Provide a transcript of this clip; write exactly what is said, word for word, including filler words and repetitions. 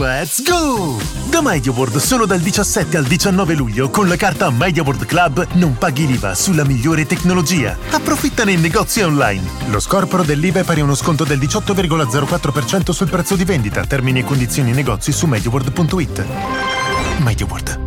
Let's go! Da MediaWorld solo dal diciassette al diciannove luglio con la carta MediaWorld Club non paghi l'I V A sulla migliore tecnologia. Approfittane in negozi online. Lo scorporo dell'I V A è pari a uno sconto del diciotto virgola zero quattro per cento sul prezzo di vendita. Termini e condizioni negozi su MediaWorld punto it. MediaWorld.